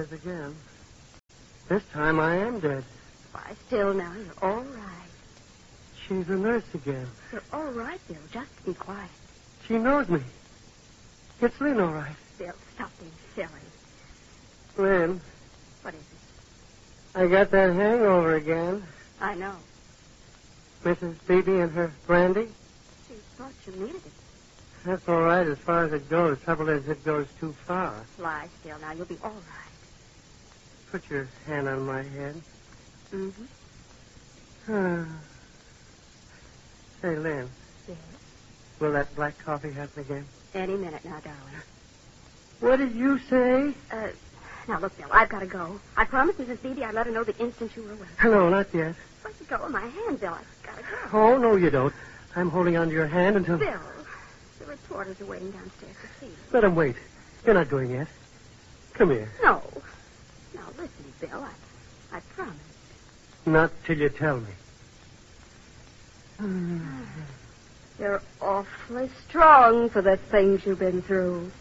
tears again. This time I am dead. Why, still now, you're all right. She's a nurse again. You're all right, Bill. Just be quiet. She knows me. It's Lynn, all right. Bill, stop being silly. Lynn, What is it? I got that hangover again. I know. Mrs. Beebe and her brandy? She thought you needed it. That's all right as far as it goes. Trouble is, it goes too far. Lie still now. You'll be all right. Put your hand on my head. Mm-hmm. Say, Lynn, Yes? will that black coffee happen again? Any minute now, darling. What did you say? Now, look, Bill, I've got to go. I promised Mrs. Beebe I'd let her know the instant you were away. No, not yet. Let me go of my hand, Bill. I've got to go. Oh, no, you don't. I'm holding onto your hand until... Bill, the reporters are waiting downstairs to see you. Let them wait. You're not going yet. Come here. No. Now, listen, Bill, I promise. Not till you tell me. You're awfully strong for the things you've been through.